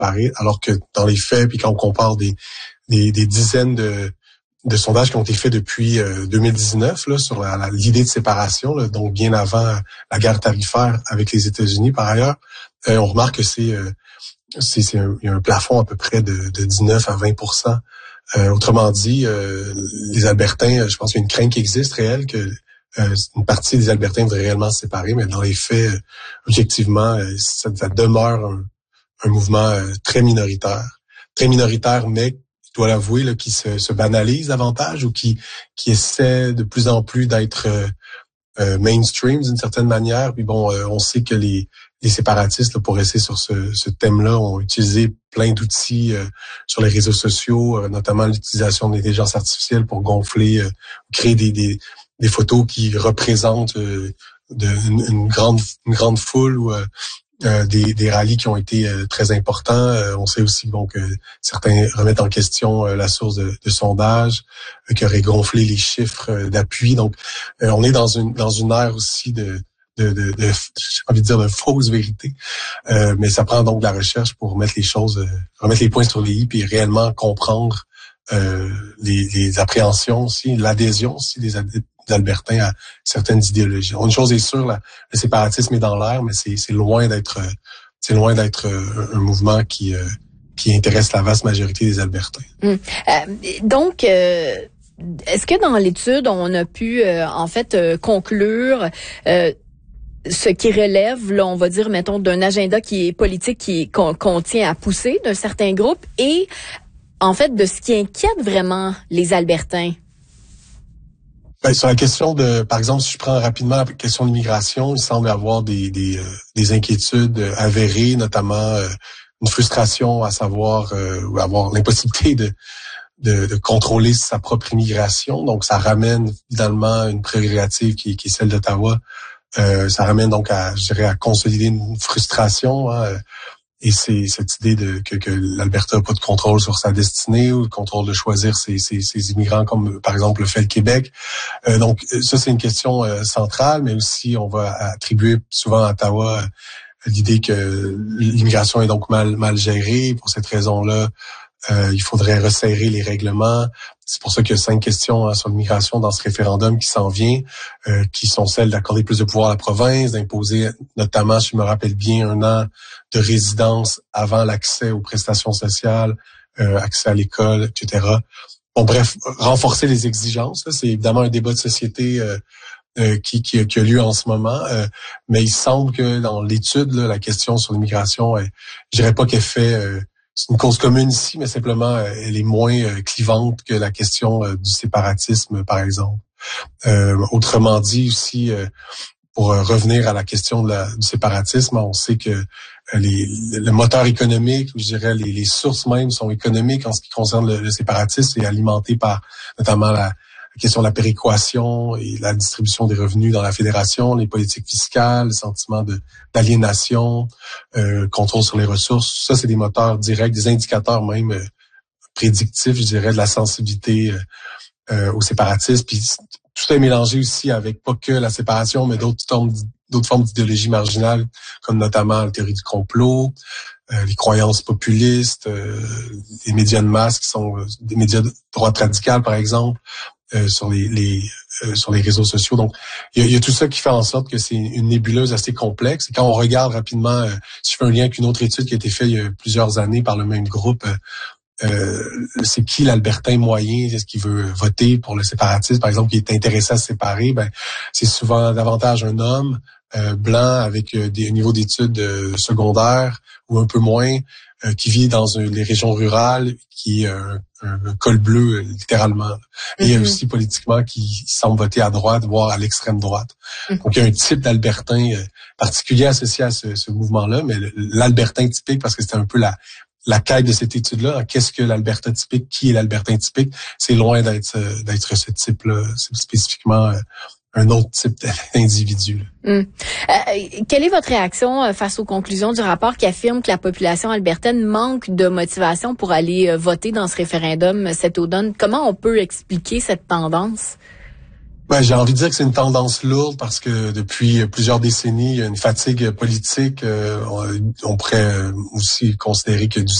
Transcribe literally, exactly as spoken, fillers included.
séparer, alors que dans les faits, puis quand on compare des, des, des dizaines de, de sondages qui ont été faits depuis euh, deux mille dix-neuf là, sur la, la, l'idée de séparation, là, donc bien avant la guerre tarifaire avec les États-Unis par ailleurs, euh, on remarque que c'est, euh, c'est, c'est un, il y a un plafond à peu près de, de dix-neuf à vingt pour cent. Euh, autrement dit, euh, les Albertains, je pense qu'il y a une crainte qui existe réelle que euh, une partie des Albertains voudraient réellement se séparer, mais dans les faits, euh, objectivement, euh, ça, ça demeure un, un mouvement euh, très minoritaire. Très minoritaire, mais je dois l'avouer, là, qui se, se banalise davantage ou qui, qui essaie de plus en plus d'être euh, euh, mainstream d'une certaine manière. Puis bon, euh, on sait que les, les séparatistes, là, pour rester sur ce, ce thème-là, ont utilisé plein d'outils euh, sur les réseaux sociaux, euh, notamment l'utilisation de l'intelligence artificielle pour gonfler, euh, créer des, des, des photos qui représentent euh, de, une, une grande une grande foule ou euh, euh, des, des rallyes qui ont été euh, très importants. Euh, on sait aussi bon que certains remettent en question euh, la source de, de sondage, euh, qui aurait gonflé les chiffres euh, d'appui. Donc, euh, on est dans une dans une ère aussi de de, de, de j'ai envie de dire de fausse vérité. Euh, mais ça prend donc de la recherche pour mettre les choses, euh, remettre les points sur les i, puis réellement comprendre euh, les, les appréhensions aussi, l'adhésion aussi des, des Albertains à certaines idéologies. Une chose est sûre, là, le séparatisme est dans l'air, mais c'est, c'est loin d'être, c'est loin d'être un, un mouvement qui euh, qui intéresse la vaste majorité des Albertains. Hum. Euh, donc. Euh... Est-ce que dans l'étude, on a pu euh, en fait euh, conclure euh, ce qui relève, là, on va dire, mettons, d'un agenda qui est politique, qui qu'on, qu'on tient à pousser d'un certain groupe, et en fait de ce qui inquiète vraiment les Albertains? Ben, sur la question de, par exemple, si je prends rapidement la question de l'immigration, il semble y avoir des des, euh, des inquiétudes avérées, notamment euh, une frustration à savoir euh, ou avoir l'impossibilité de De, de contrôler sa propre immigration. Donc, ça ramène finalement une prérogative qui, qui est celle d'Ottawa. Euh, ça ramène donc à, je dirais, à consolider une frustration. Hein, et c'est cette idée de que, que l'Alberta n'a pas de contrôle sur sa destinée ou le contrôle de choisir ses, ses, ses immigrants, comme par exemple le fait le Québec. Euh, donc, ça, c'est une question euh, centrale, mais aussi on va attribuer souvent à Ottawa euh, l'idée que l'immigration est donc mal, mal gérée. Pour cette raison-là, Euh, il faudrait resserrer les règlements. C'est pour ça qu'il y a cinq questions hein, sur l'immigration dans ce référendum qui s'en vient, euh, qui sont celles d'accorder plus de pouvoir à la province, d'imposer notamment, si je me rappelle bien, un an de résidence avant l'accès aux prestations sociales, euh, accès à l'école, et cetera. Bon, bref, renforcer les exigences. Là, c'est évidemment un débat de société euh, euh, qui, qui, qui a lieu en ce moment, euh, mais il semble que dans l'étude, là, la question sur l'immigration, euh, je dirais pas qu'elle fait... Euh, C'est une cause commune ici, mais simplement, euh, elle est moins euh, clivante que la question euh, du séparatisme, par exemple. Euh, autrement dit aussi, euh, pour euh, revenir à la question de la, du séparatisme, on sait que euh, les, le moteur économique, je dirais les, les sources même sont économiques en ce qui concerne le, le séparatisme et alimenté par notamment la, la question de la péréquation et la distribution des revenus dans la fédération, les politiques fiscales, le sentiment de, d'aliénation, euh, contrôle sur les ressources. Ça, c'est des moteurs directs, des indicateurs même euh, prédictifs, je dirais, de la sensibilité euh, euh, au séparatisme. Puis tout ça est mélangé aussi avec pas que la séparation, mais d'autres formes, d'autres formes d'idéologie marginale, comme notamment la théorie du complot, euh, les croyances populistes, euh, les médias de masse qui sont euh, des médias de droite radicale, par exemple. Euh, sur les, les euh, sur les réseaux sociaux. Donc, il y a, il y a tout ça qui fait en sorte que c'est une nébuleuse assez complexe. Et quand on regarde rapidement, euh, si je fais un lien avec une autre étude qui a été faite il y a plusieurs années par le même groupe, euh, euh, c'est qui l'Albertain moyen, est-ce qu'il veut voter pour le séparatisme, par exemple, qui est intéressé à se séparer, ben c'est souvent davantage un homme euh, blanc avec euh, des niveaux d'études euh, secondaires ou un peu moins, euh, qui vit dans une, les régions rurales, qui est un, un, un col bleu, littéralement. Et mm-hmm. il y a aussi politiquement qui semble voter à droite, voire à l'extrême droite. Mm-hmm. Donc, il y a un type d'Albertain euh, particulier associé à ce, ce mouvement-là, mais le, l'Albertain typique, parce que c'était un peu la la quête de cette étude-là, qu'est-ce que l'Alberta typique, qui est l'Albertain typique, c'est loin d'être d'être ce type-là, c'est spécifiquement euh, un autre type d'individu. Hum. Euh, quelle est votre réaction face aux conclusions du rapport qui affirme que la population albertaine manque de motivation pour aller voter dans ce référendum cet automne? Comment on peut expliquer cette tendance? Ben, j'ai envie de dire que c'est une tendance lourde parce que depuis plusieurs décennies, il y a une fatigue politique. Euh, on, on pourrait aussi considérer qu'il y a du